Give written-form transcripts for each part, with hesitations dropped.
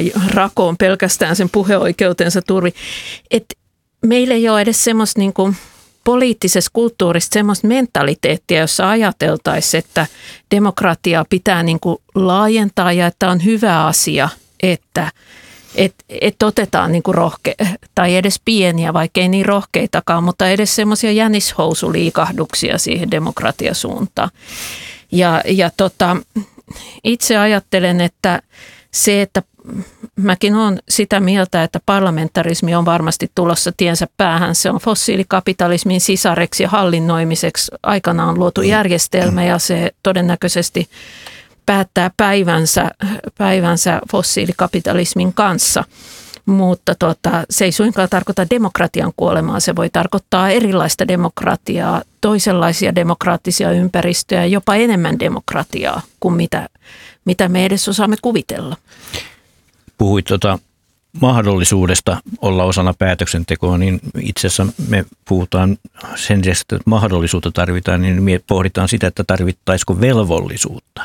rakoon pelkästään sen puheoikeutensa turvi. Että meillä ei ole edes semmoista niin kuin poliittisessa kulttuurissa semmoista mentaliteettia, jossa ajateltaisiin, että demokratiaa pitää niin kuin laajentaa ja että on hyvä asia, että otetaan niin kuin tai edes pieniä, vaikka ei niin rohkeitakaan, mutta edes semmoisia jänishousuliikahduksia siihen demokratiasuuntaan. Ja itse ajattelen, että se, että mäkin olen sitä mieltä, että parlamentarismi on varmasti tulossa tiensä päähän. Se on fossiilikapitalismin sisareksi ja hallinnoimiseksi aikanaan luotu järjestelmä ja se todennäköisesti päättää päivänsä fossiilikapitalismin kanssa. Mutta se ei suinkaan tarkoita demokratian kuolemaa. Se voi tarkoittaa erilaista demokratiaa, toisenlaisia demokraattisia ympäristöjä, jopa enemmän demokratiaa kuin mitä me edes osaamme kuvitella. Puhuit mahdollisuudesta olla osana päätöksentekoa, niin itse asiassa me puhutaan sen sijaan, että mahdollisuutta tarvitaan, niin me pohditaan sitä, että tarvittaisiko velvollisuutta.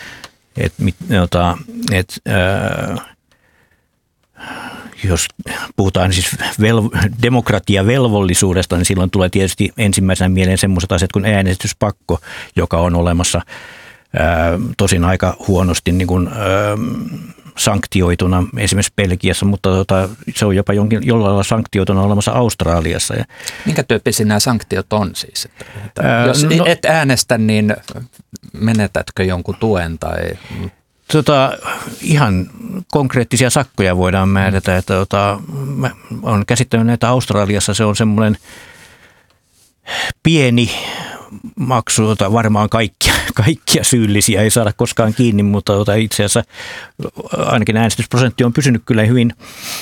Jos puhutaan siis demokratiavelvollisuudesta, niin silloin tulee tietysti ensimmäisenä mieleen sellaiset asiat kuin äänestyspakko, joka on olemassa tosin aika huonosti niin kuin, sanktioituna esimerkiksi Belgiassa, mutta se on jopa jollain lailla sanktioituna olemassa Australiassa. Minkä tyyppisiä nämä sanktiot on siis? Jos et äänestä, niin menetätkö jonkun tuen tai... Ihan konkreettisia sakkoja voidaan määrätä, että mä olen käsittänyt näitä Australiassa, se on semmoinen pieni maksu, varmaan kaikkia syyllisiä ei saada koskaan kiinni, mutta itse asiassa ainakin äänestysprosentti on pysynyt kyllä hyvin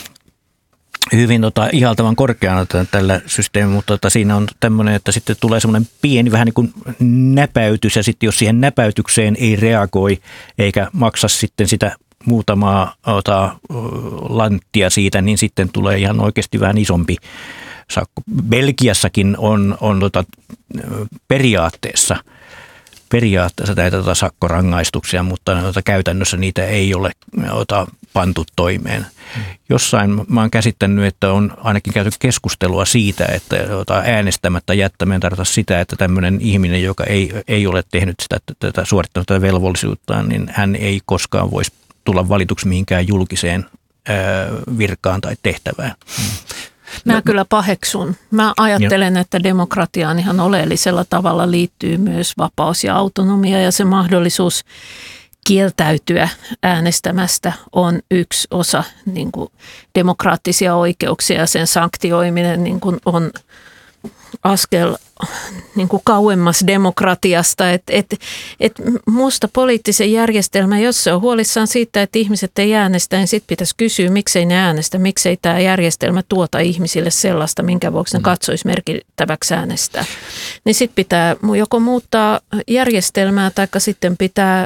ihaltavan korkeana tällä systeemillä, mutta siinä on tämmöinen, että sitten tulee semmoinen pieni vähän niin kuin näpäytys ja sitten jos siihen näpäytykseen ei reagoi eikä maksa sitten sitä muutamaa lanttia siitä, niin sitten tulee ihan oikeasti vähän isompi sakko. Belgiassakin on periaatteessa näitä sakkorangaistuksia, mutta käytännössä niitä ei ole pantu toimeen. Jossain mä oon käsittänyt, että on ainakin käyty keskustelua siitä, että äänestämättä jättämään tarkoittaa sitä, että tämmöinen ihminen, joka ei ole tehnyt tätä suorittanut tätä velvollisuuttaan, niin hän ei koskaan voisi tulla valituksi mihinkään julkiseen virkaan tai tehtävään. Mä kyllä paheksun. Mä ajattelen, että demokratiaan ihan oleellisella tavalla liittyy myös vapaus ja autonomia ja se mahdollisuus kieltäytyä äänestämästä on yksi osa niin kuin demokraattisia oikeuksia ja sen sanktioiminen niin kuin on askel niin kuin kauemmas demokratiasta. Musta poliittisen järjestelmän, jos se on huolissaan siitä, että ihmiset ei äänestä, niin sitten pitäisi kysyä, miksei ne äänestä, miksei tämä järjestelmä tuota ihmisille sellaista, minkä vuoksi ne katsoisi merkittäväksi äänestää. Niin sitten pitää joko muuttaa järjestelmää tai sitten pitää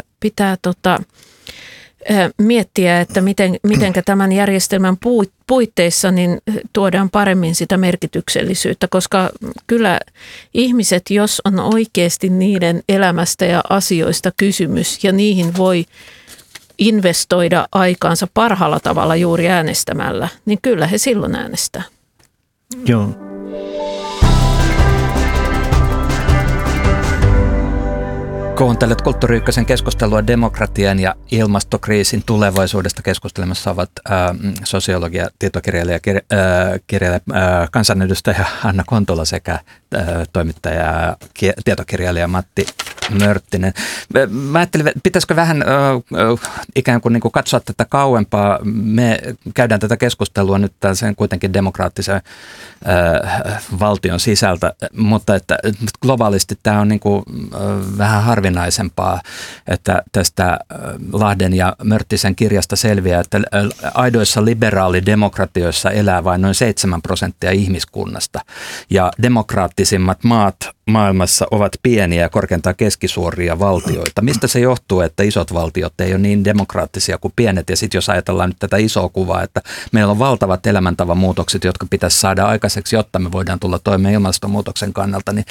miettiä, että mitenkä tämän järjestelmän puitteissa niin tuodaan paremmin sitä merkityksellisyyttä, koska kyllä ihmiset, jos on oikeasti niiden elämästä ja asioista kysymys ja niihin voi investoida aikaansa parhaalla tavalla juuri äänestämällä, niin kyllä he silloin äänestää. Joo. Kuuntelet Kulttuuri Ykkösen keskustelua demokratian ja ilmastokriisin tulevaisuudesta. Keskustelemassa ovat sosiologia, tietokirjailija, kansanedustaja Anna Kontula sekä toimittaja ja tietokirjailija Matti Mörttinen. Mä ajattelin, pitäisikö vähän ikään kuin, katsoa tätä kauempaa. Me käydään tätä keskustelua nyt sen kuitenkin demokraattisen valtion sisältä, mutta että globaalisti tämä on vähän harvinaisempaa, että tästä Lahden ja Mörttisen kirjasta selviää, että aidoissa liberaalidemokratioissa elää vain noin 7% ihmiskunnasta ja demokraattisimmat maat maailmassa ovat pieniä ja korkeintaan keskisuoria valtioita. Mistä se johtuu, että isot valtiot ei ole niin demokraattisia kuin pienet? Ja sitten jos ajatellaan nyt tätä isoa kuvaa, että meillä on valtavat elämäntavan muutokset, jotka pitäisi saada aikaiseksi, jotta me voidaan tulla toimeen ilmastonmuutoksen kannalta, niin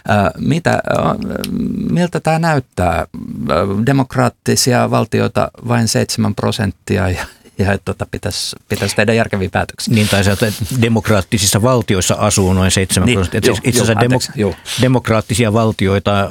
miltä tämä näyttää? Demokraattisia valtioita vain 7% pitäisi tehdä järkeviä päätöksiä. Niin, tai se, että demokraattisissa valtioissa asuu noin 7%. Itse asiassa demokraattisia valtioita,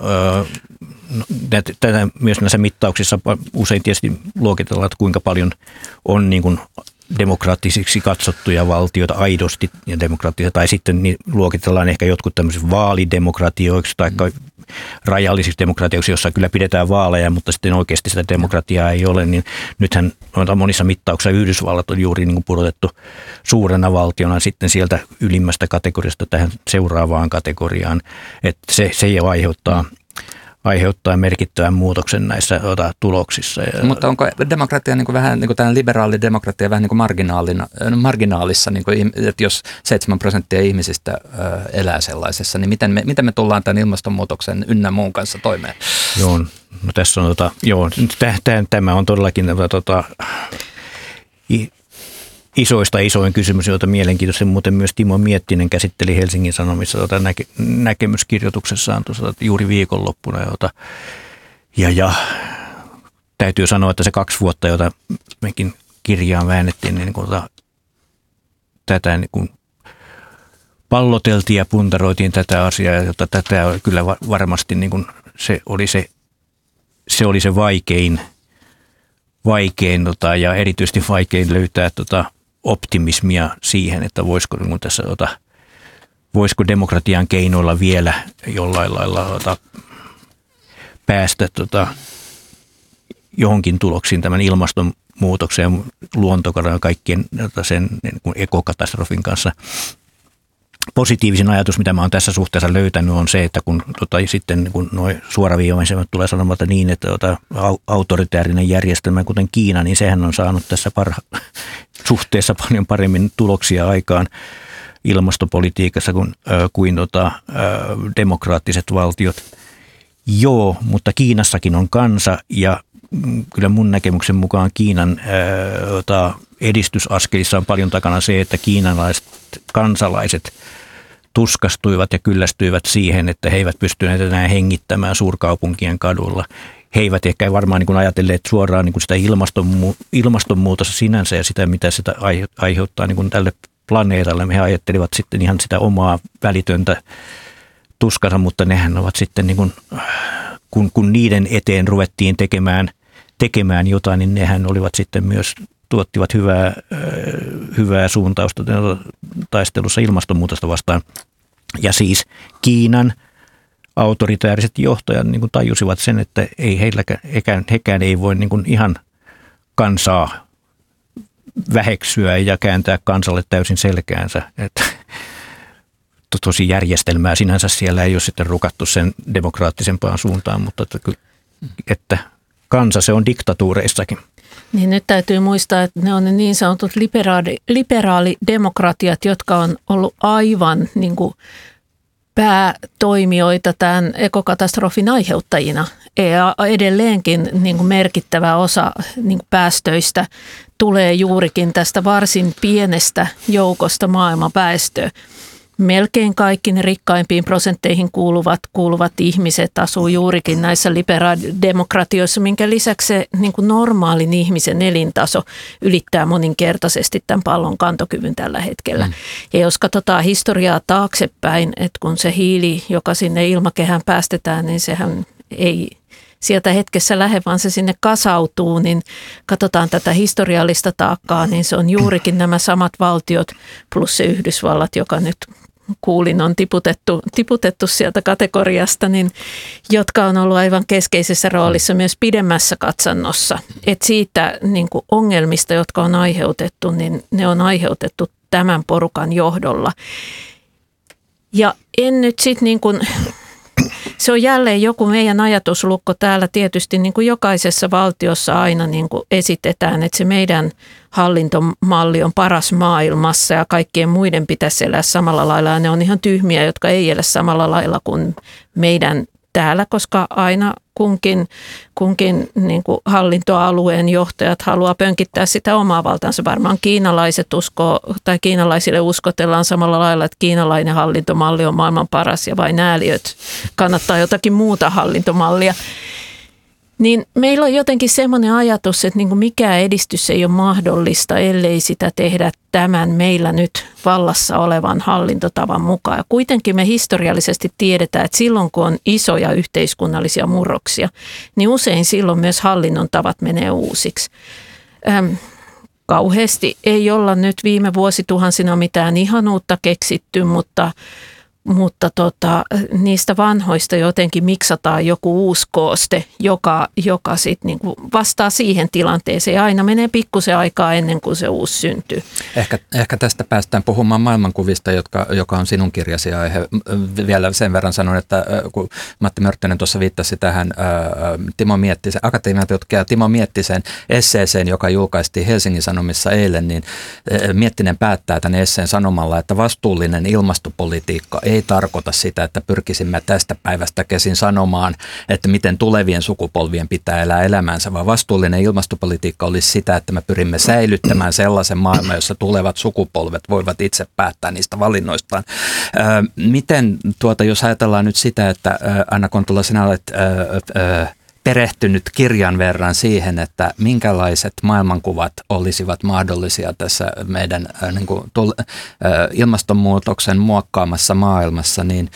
myös näissä mittauksissa usein tietysti luokitellaan, että kuinka paljon on niin kuin demokraattisiksi katsottuja valtioita aidosti ja demokraattisia, tai sitten niin luokitellaan ehkä jotkut tämmöisiksi vaalidemokratioiksi tai rajallisiksi demokratioiksi, jossa kyllä pidetään vaaleja, mutta sitten oikeasti sitä demokratiaa ei ole, niin nythän monissa mittauksissa Yhdysvallat on juuri niin kuin pudotettu suurena valtiona sitten sieltä ylimmästä kategoriasta tähän seuraavaan kategoriaan, että se jo aiheuttaa merkittävän muutoksen näissä tuloksissa. Mutta onko demokratia niin kuin vähän niin kuin tämä liberaali demokratia vähän niin kuin marginaalissa, niin kuin, että jos 7% ihmisistä elää sellaisessa, niin miten me tullaan tämän ilmastonmuutoksen ynnä muun kanssa toimeen? Joo, no tässä on tämä on todellakin isoista isoin kysymys, jota mielenkiintoisen muuten myös Timo Miettinen käsitteli Helsingin Sanomissa näkemyskirjoituksessaan tuossa juuri viikonloppuna. Ja täytyy sanoa, että se 2 vuotta, jota mekin kirjaan väännettiin, niin tätä niin kuin palloteltiin ja puntaroitiin tätä asiaa, jota tätä kyllä varmasti niin kuin se oli se vaikein ja erityisesti vaikein löytää optimismia siihen, että voisiko demokratian keinoilla vielä jollain lailla päästä johonkin tuloksiin tämän ilmastonmuutoksen ja luontokadon ja kaikkien sen niin kuin ekokatastrofin kanssa. Positiivisin ajatus, mitä mä oon tässä suhteessa löytänyt, on se, että kun sitten kun nuo suoraviivaisemmat tulee sanomatta niin, että autoritäärinen järjestelmä, kuten Kiina, niin sehän on saanut tässä suhteessa paljon paremmin tuloksia aikaan ilmastopolitiikassa kuin demokraattiset valtiot. Joo, mutta Kiinassakin on kansa ja kyllä mun näkemyksen mukaan Kiinan edistysaskelissa on paljon takana se, että kiinalaiset kansalaiset tuskastuivat ja kyllästyivät siihen, että he eivät pystyneet enää hengittämään suurkaupunkien kadulla. He eivät ehkä varmaan niin kuin ajatelleet suoraan niin kuin sitä ilmastonmuutosta sinänsä ja sitä, mitä sitä aiheuttaa niin kuin tälle planeetalle. He ajattelivat sitten ihan sitä omaa välitöntä tuskansa, mutta nehän ovat sitten, niin kuin, kun niiden eteen ruvettiin tekemään jotain, niin nehän olivat sitten myös tuottivat hyvää suuntausta taistelussa ilmastonmuutosta vastaan. Ja siis Kiinan autoritääriset johtajat niin kuin tajusivat sen, että ei hekään ei voi niin kuin ihan kansaa väheksyä ja kääntää kansalle täysin selkäänsä. Että tosi järjestelmää sinänsä siellä ei ole sitten rukattu sen demokraattisempaan suuntaan, mutta että kansa se on diktatuureissakin. Niin nyt täytyy muistaa, että ne on ne niin sanotut liberaalidemokratiat, jotka on ollut aivan niin kuin päätoimijoita tämän ekokatastrofin aiheuttajina. Ja edelleenkin niin kuin merkittävä osa niin kuin päästöistä tulee juurikin tästä varsin pienestä joukosta maailman väestöä. Melkein kaikki ne rikkaimpiin prosentteihin kuuluvat ihmiset asuu juurikin näissä liberaalidemokratioissa, minkä lisäksi se niin kuin normaalin ihmisen elintaso ylittää moninkertaisesti tämän pallon kantokyvyn tällä hetkellä. Ja jos katsotaan historiaa taaksepäin, että kun se hiili, joka sinne ilmakehään päästetään, niin sehän ei sieltä hetkessä lähde, vaan se sinne kasautuu, niin katsotaan tätä historiallista taakkaa, niin se on juurikin nämä samat valtiot plus se Yhdysvallat, joka nyt kuulin on tiputettu sieltä kategoriasta, niin, jotka on ollut aivan keskeisessä roolissa myös pidemmässä katsannossa. Et siitä niin kuin ongelmista, jotka on aiheutettu, niin ne on aiheutettu tämän porukan johdolla. Ja en nyt sitten niin kuin se on jälleen joku meidän ajatuslukko täällä tietysti niin kuin jokaisessa valtiossa aina niin kuin esitetään, että se meidän hallintomalli on paras maailmassa ja kaikkien muiden pitäisi elää samalla lailla. Ja ne on ihan tyhmiä, jotka ei elä samalla lailla kuin meidän täällä, koska aina kunkin niin kuin hallintoalueen johtajat haluaa pönkittää sitä omaa valtaansa. Varmaan kiinalaiset uskoo, tai kiinalaisille uskotellaan samalla lailla, että kiinalainen hallintomalli on maailman paras ja vain ääliöt kannattaa jotakin muuta hallintomallia. Niin meillä on jotenkin semmoinen ajatus, että niin kuin mikään edistys ei ole mahdollista, ellei sitä tehdä tämän meillä nyt vallassa olevan hallintotavan mukaan. Ja kuitenkin me historiallisesti tiedetään, että silloin kun on isoja yhteiskunnallisia murroksia, niin usein silloin myös hallinnon tavat menee uusiksi. Kauheasti ei olla nyt viime vuosituhansina mitään ihanuutta keksitty, mutta niistä vanhoista jotenkin miksataan joku uusi kooste, joka sitten niinku vastaa siihen tilanteeseen. Aina menee pikkusen aikaa ennen kuin se uusi syntyy. Ehkä tästä päästään puhumaan maailmankuvista, joka on sinun kirjasi aihe. Vielä sen verran sanon, että kun Matti Mörttinen tuossa viittasi tähän akatemiatutkija Timo Miettisen esseeseen, joka julkaistiin Helsingin Sanomissa eilen, niin Miettinen päättää tämän esseen sanomalla, että vastuullinen ilmastopolitiikka ei tarkoita sitä, että pyrkisimme tästä päivästä käsin sanomaan, että miten tulevien sukupolvien pitää elää elämänsä, vaan vastuullinen ilmastopolitiikka olisi sitä, että me pyrimme säilyttämään sellaisen maailman, jossa tulevat sukupolvet voivat itse päättää niistä valinnoistaan. Miten, jos ajatellaan nyt sitä, että Anna Kontula, sinä olet perehtynyt kirjan verran siihen, että minkälaiset maailmankuvat olisivat mahdollisia tässä meidän ilmastonmuutoksen muokkaamassa maailmassa, niin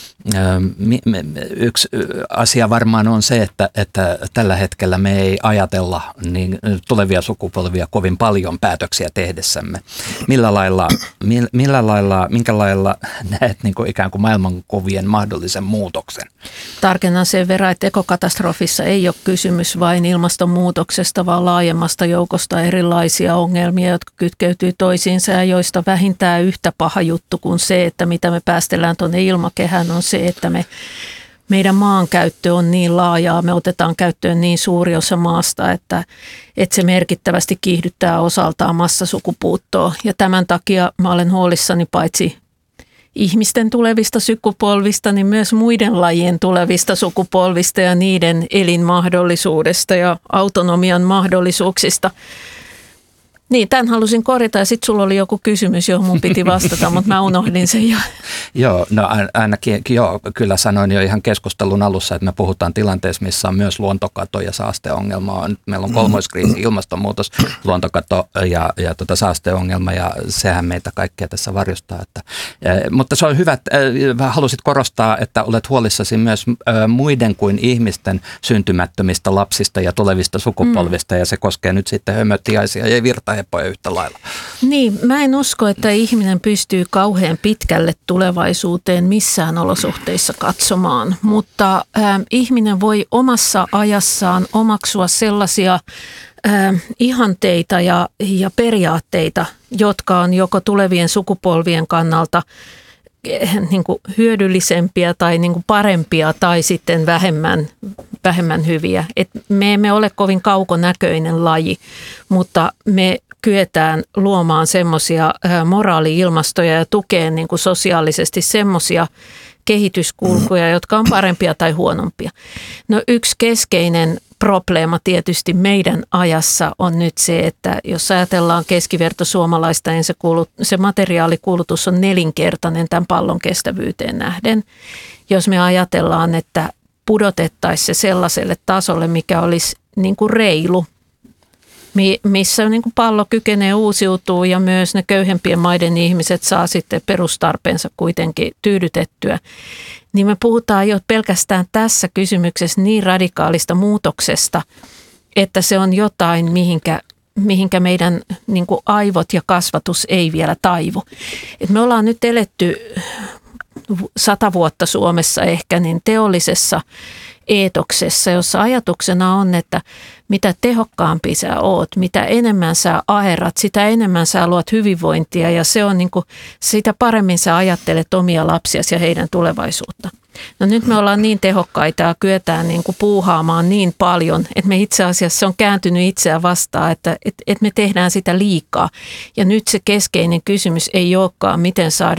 yksi asia varmaan on se, että tällä hetkellä me ei ajatella niin tulevia sukupolvia kovin paljon päätöksiä tehdessämme. Minkä lailla näet niin kuin ikään kuin maailmankuvien mahdollisen muutoksen? Tarkennan sen verran, että ekokatastrofissa ei ole kysymys vain ilmastonmuutoksesta, vaan laajemmasta joukosta erilaisia ongelmia, jotka kytkeytyy toisiinsa ja joista vähintään yhtä paha juttu kuin se, että mitä me päästellään tuonne ilmakehään, on se, että meidän maankäyttö on niin laajaa, me otetaan käyttöön niin suuri osa maasta, että se merkittävästi kiihdyttää osaltaan massasukupuuttoa. Ja tämän takia mä olen huolissani paitsi ihmisten tulevista sukupolvista, niin myös muiden lajien tulevista sukupolvista ja niiden elinmahdollisuudesta ja autonomian mahdollisuuksista. Niin, tämän halusin korjata ja sitten sulla oli joku kysymys, johon mun piti vastata, mutta mä unohdin sen jo. Joo, no ainakin kyllä sanoin jo ihan keskustelun alussa, että me puhutaan tilanteessa, missä on myös luontokato ja saasteongelma. Meillä on kolmoiskriisi, ilmastonmuutos, luontokato ja saasteongelma ja sehän meitä kaikkea tässä varjostaa. Mutta se on hyvä, että halusit korostaa, että olet huolissasi myös muiden kuin ihmisten syntymättömistä lapsista ja tulevista sukupolvista ja se koskee nyt sitten hömötiaisia ja virtahepoja yhtä lailla. Niin, mä en usko, että ihminen pystyy kauhean pitkälle tulevaisuuteen missään olosuhteissa katsomaan, mutta ihminen voi omassa ajassaan omaksua sellaisia ihanteita ja periaatteita, jotka on joko tulevien sukupolvien kannalta niin kuin hyödyllisempiä tai niin kuin parempia tai sitten vähemmän hyviä. Et me emme ole kovin kaukonäköinen laji, mutta me kyetään luomaan semmoisia moraali-ilmastoja ja tukeen niin kuin sosiaalisesti semmoisia kehityskulkuja, jotka on parempia tai huonompia. No yksi keskeinen probleema tietysti meidän ajassa on nyt se, että jos ajatellaan keskiverto suomalaista, niin se materiaalikulutus on 4-kertainen tämän pallon kestävyyteen nähden. Jos me ajatellaan, että pudotettaisiin se sellaiselle tasolle, mikä olisi niin kuin reilu, missä niin kuin pallo kykenee uusiutumaan ja myös ne köyhempien maiden ihmiset saa sitten perustarpeensa kuitenkin tyydytettyä, niin me puhutaan jo pelkästään tässä kysymyksessä niin radikaalista muutoksesta, että se on jotain, mihinkä meidän niin kuin aivot ja kasvatus ei vielä taivu. Et me ollaan nyt eletty 100 vuotta Suomessa ehkä niin teollisessa eetoksessa, jossa ajatuksena on, että mitä tehokkaampi sä oot, mitä enemmän sä aherrat, sitä enemmän sä luot hyvinvointia ja se on niin kuin, sitä paremmin sä ajattelet omia lapsiasi ja heidän tulevaisuutta. No nyt me ollaan niin tehokkaita ja kyetään niin kuin puuhaamaan niin paljon, että me itse asiassa se on kääntynyt itseään vastaan, että me tehdään sitä liikaa. Ja nyt se keskeinen kysymys ei olekaan, miten saada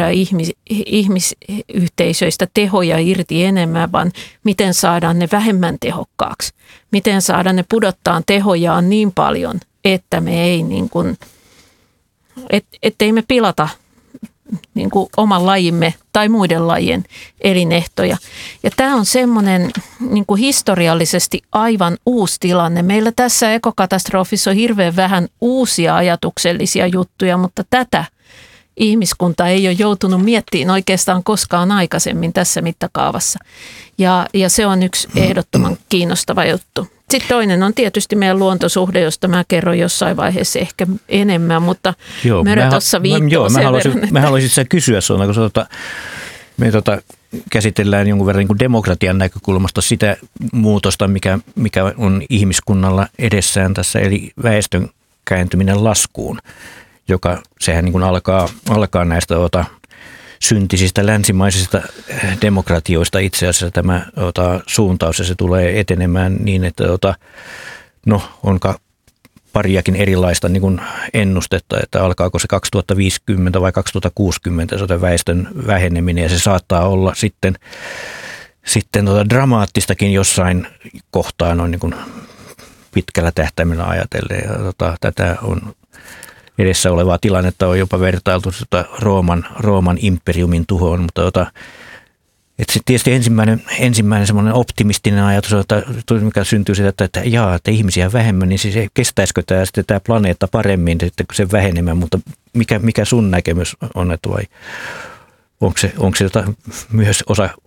ihmisyhteisöistä tehoja irti enemmän, vaan miten saadaan ne vähemmän tehokkaaksi. Miten saada ne pudottaa tehojaan niin paljon, että me ei niin kuin, ettei me pilata niin kuin oman lajimme tai muiden lajien elinehtoja. Ja tämä on semmoinen niin kuin historiallisesti aivan uusi tilanne. Meillä tässä ekokatastrofissa on hirveän vähän uusia ajatuksellisia juttuja, mutta tätä ihmiskunta ei ole joutunut miettimään oikeastaan koskaan aikaisemmin tässä mittakaavassa. Ja se on yksi ehdottoman kiinnostava juttu. Sitten toinen on tietysti meidän luontosuhde, josta mä kerron jossain vaiheessa ehkä enemmän, mutta Mörö tuossa viittaa sen verran. Mä haluaisin sitä kysyä sinulta, kun me käsitellään jonkun verran niin kuin demokratian näkökulmasta sitä muutosta, mikä on ihmiskunnalla edessään tässä, eli väestön kääntyminen laskuun, joka sehän niin kuin alkaa näistä syntisistä länsimaisista demokratioista itse asiassa tämä suuntaus, ja se tulee etenemään niin, että on pariakin erilaista niin kuin ennustetta, että alkaako se 2050 vai 2060 se väestön väheneminen, ja se saattaa olla sitten dramaattistakin jossain kohtaa noin niin kuin pitkällä tähtäimellä ajatellen, ja tätä on edessä olevaa tilannetta on jopa vertailtu Rooman imperiumin tuhoon, mutta että tietysti ensimmäinen semmoinen optimistinen ajatus, mikä syntyy siitä, että ihmisiä vähemmän, niin siis kestäisikö tämä planeetta paremmin sitten se vähenemään, mutta mikä sun näkemys on, että vai onko se myös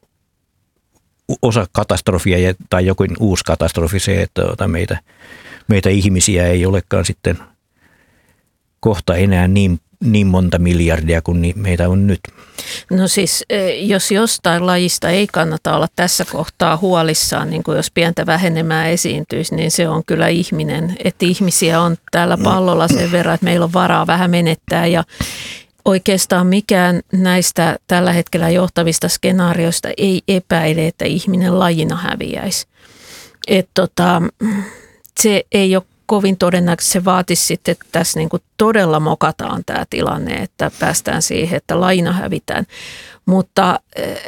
osa katastrofia tai joku uusi katastrofi se, että meitä ihmisiä ei olekaan sitten kohta enää niin monta miljardia kuin meitä on nyt. No siis, jos jostain lajista ei kannata olla tässä kohtaa huolissaan, niin kuin jos pientä vähenemää esiintyisi, niin se on kyllä ihminen. Että ihmisiä on täällä pallolla sen verran, että meillä on varaa vähän menettää, ja oikeastaan mikään näistä tällä hetkellä johtavista skenaarioista ei epäile, että ihminen lajina häviäisi. Se ei ole kovin todennäköisesti, se vaatisi sitten, että tässä niin kuin todella mokataan tämä tilanne, että päästään siihen, että lajina hävitään. Mutta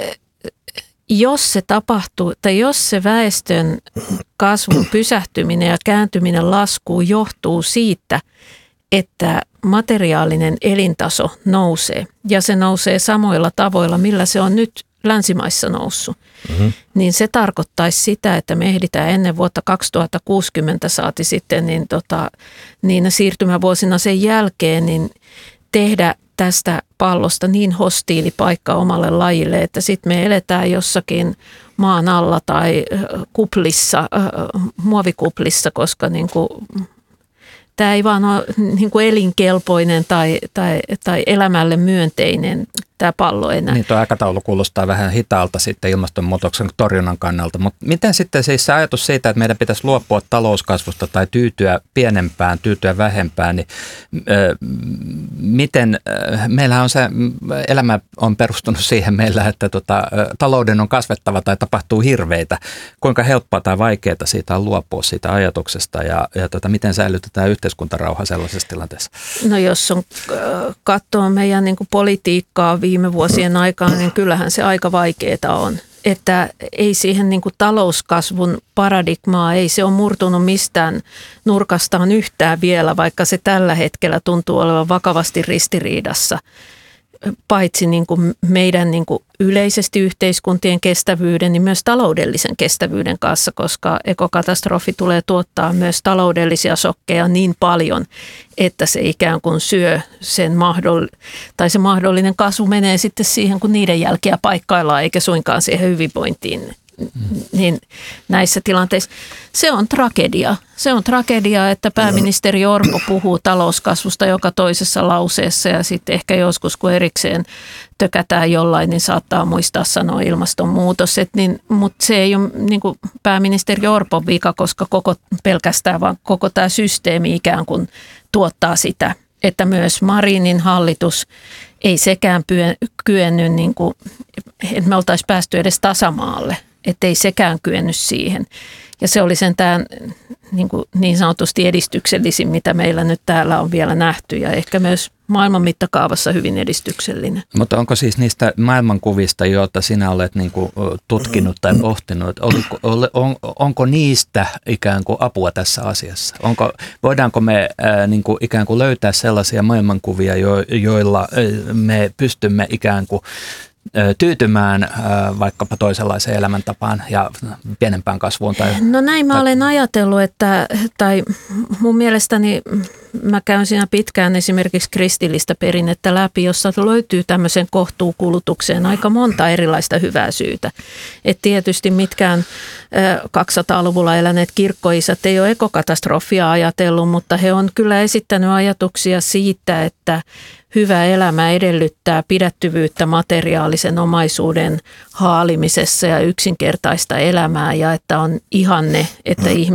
jos se tapahtuu, tai jos se väestön kasvun pysähtyminen ja kääntyminen laskuun johtuu siitä, että materiaalinen elintaso nousee, ja se nousee samoilla tavoilla, millä se on nyt länsimaissa noussut, niin se tarkoittaisi sitä, että me ehditään ennen vuotta 2060 saati sitten niin siirtymävuosina sen jälkeen niin tehdä tästä pallosta niin hostiili paikka omalle lajille, että sitten me eletään jossakin maan alla tai kuplissa, muovikuplissa, koska niin kuin tämä ei vaan ole niin kuin elinkelpoinen tai elämälle myönteinen tämä pallo enää. Niin, tuo aikataulu kuulostaa vähän hitaalta sitten ilmastonmuutoksen torjunnan kannalta, mutta miten sitten siis se ajatus siitä, että meidän pitäisi luopua talouskasvusta tai tyytyä pienempään, tyytyä vähempään, niin miten, meillähän on se, elämä on perustunut siihen meillä, että talouden on kasvettava tai tapahtuu hirveitä. Kuinka helppoa tai vaikeaa siitä on luopua siitä ajatuksesta ja miten säilytetään yhteiskuntarauha sellaisessa tilanteessa? No jos on katsoo meidän niin kuin politiikkaa viime vuosien aikaan, niin kyllähän se aika vaikeaa on. Että ei siihen niin kuin talouskasvun paradigmaa, ei se ole murtunut mistään nurkastaan yhtään vielä, vaikka se tällä hetkellä tuntuu olevan vakavasti ristiriidassa. Paitsi niin kuin meidän niin kuin yleisesti yhteiskuntien kestävyyden, niin myös taloudellisen kestävyyden kanssa, koska ekokatastrofi tulee tuottaa myös taloudellisia shokkeja niin paljon, että se ikään kuin syö sen se mahdollinen kasvu menee sitten siihen, kun niiden jälkeä paikkaillaan, eikä suinkaan siihen hyvinvointiin. Niin näissä tilanteissa se on tragedia. Se on tragedia, että pääministeri Orpo puhuu talouskasvusta joka toisessa lauseessa ja sitten ehkä joskus, kun erikseen tökätään jollain, niin saattaa muistaa sanoa ilmastonmuutos. Mutta se ei ole niin kuin pääministeri Orpon vika, koska pelkästään vaan koko tämä systeemi ikään kuin tuottaa sitä, että myös Marinin hallitus ei sekään kyennyt, niin kuin, että me oltaisiin päästy edes tasamaalle. Että ei sekään kyennyt siihen. Ja se oli sentään niin sanotusti edistyksellisin, mitä meillä nyt täällä on vielä nähty ja ehkä myös maailman mittakaavassa hyvin edistyksellinen. Mutta onko siis niistä maailmankuvista, joita sinä olet niin kuin tutkinut tai pohtinut, onko niistä ikään kuin apua tässä asiassa? Voidaanko me niin kuin ikään kuin löytää sellaisia maailmankuvia, joilla me pystymme ikään kuin tyytymään vaikkapa toisenlaiseen elämäntapaan ja pienempään kasvuun? No näin mä olen ajatellut, tai mun mielestäni mä käyn siinä pitkään esimerkiksi kristillistä perinnettä läpi, jossa löytyy tämmöisen kohtuukulutukseen aika monta erilaista hyvää syytä. Et tietysti mitkään 200-luvulla eläneet kirkkoisät ei ole ekokatastrofia ajatellut, mutta he on kyllä esittänyt ajatuksia siitä, että hyvä elämä edellyttää pidättyvyyttä materiaalisen omaisuuden haalimisessa ja yksinkertaista elämää ja että on ihanne, että ihminen